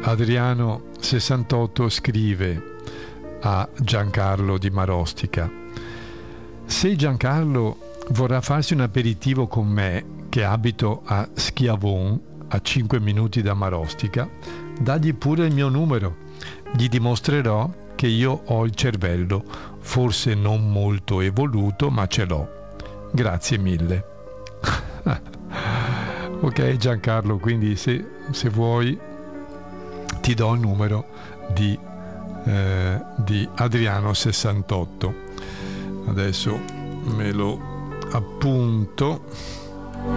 Adriano 68 scrive a Giancarlo di Marostica: se Giancarlo vorrà farsi un aperitivo con me, che abito a Schiavon, a 5 minuti da Marostica, dagli pure il mio numero. Gli dimostrerò che io ho il cervello, forse non molto evoluto, ma ce l'ho. Grazie mille. Ok Giancarlo, quindi se vuoi ti do il numero di Adriano 68. Adesso me lo appunto.